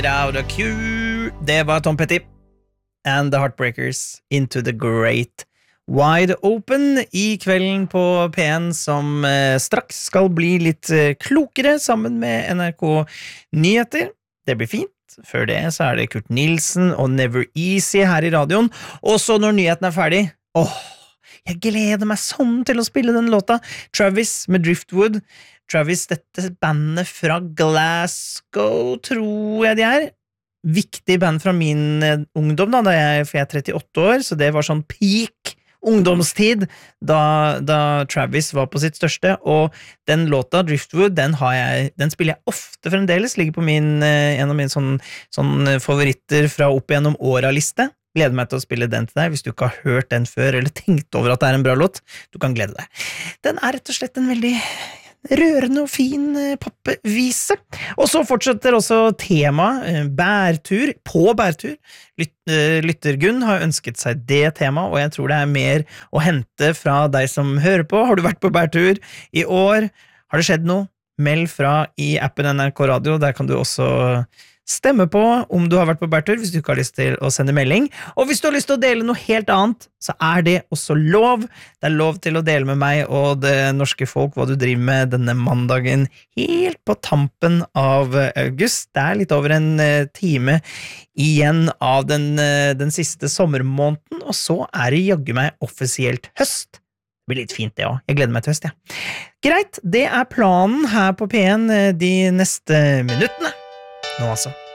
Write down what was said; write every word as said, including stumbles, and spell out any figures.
Out of Q. Det var Tom Petty and the Heartbreakers Into the Great Wide Open i kvelden på P en som eh, straks skal bli litt eh, klokere sammen med N R K Nyheter. Det blir fint. Før det så er det Kurt Nilsen og Never Easy her i radioen. Og så når nyheten er ferdig, åh, jeg gleder meg sånn til å spille den låta. Travis med Driftwood. Travis, dette bandet fra Glasgow, tror jeg de er. Viktig band fra min ungdom, da, da jeg, for jeg er trettiåtte år, så det var sånn peak ungdomstid da, da Travis var på sitt største, og den låta, Driftwood, den, har jeg, den spiller jeg ofte fremdeles, ligger på min, en av mine sånn, sånn favoritter fra opp gjennom åra-liste. Gleder meg til å spille den til deg, hvis du ikke har hørt den før, eller tenkt over at det er en bra låt. Du kan glede deg. Den er rett og slett en veldig rørende og fin popvise. Og så fortsetter også tema bærtur, på bærtur. Lyt, Lyttergunn har ønsket seg det tema, og jeg tror det er mer å hente fra deg som hører på. Har du vært på bærtur i år? Har det skjedd noe? Meld fra i appen N R K Radio, der kan du også stemme på om du har vært på bærtur, hvis du ikke har lyst til å sende melding. Og hvis du har lyst til å dele noe helt annet, så er det også lov. Det er lov til å dele med meg og det norske folk hva du driver med denne mandagen helt på tampen av august. Det er litt over en time igjen av den, den siste sommermåneden, og så er det jaggu meg offisielt høst. Det blir litt fint det også. Jeg gleder meg til høst, ja. Greit, det er planen her på P en de neste minuttene. Nå altså.